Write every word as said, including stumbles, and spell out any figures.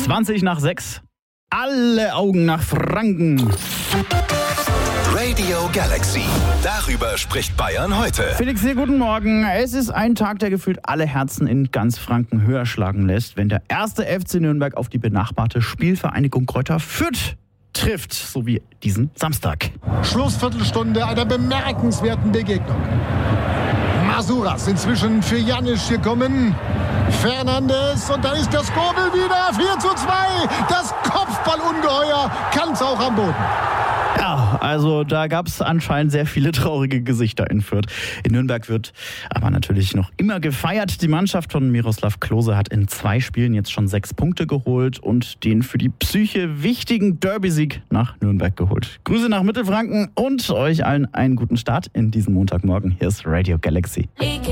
zwanzig nach sechs. Alle Augen nach Franken. Radio Galaxy. Darüber spricht Bayern heute. Felix, hier, guten Morgen. Es ist ein Tag, der gefühlt alle Herzen in ganz Franken höher schlagen lässt, wenn der erste F C Nürnberg auf die benachbarte Spielvereinigung Greuther Fürth trifft, so wie diesen Samstag. Schlussviertelstunde einer bemerkenswerten Begegnung. Masuras inzwischen für Janisch gekommen. Fernandes und da ist der Skobel wieder. vier zu zwei. Das Kopfballungeheuer kann's auch am Boden. Ja, also da gab es anscheinend sehr viele traurige Gesichter in Fürth. In Nürnberg wird aber natürlich noch immer gefeiert. Die Mannschaft von Miroslav Klose hat in zwei Spielen jetzt schon sechs Punkte geholt und den für die Psyche wichtigen Derby-Sieg nach Nürnberg geholt. Grüße nach Mittelfranken und euch allen einen guten Start in diesen Montagmorgen. Hier ist Radio Galaxy.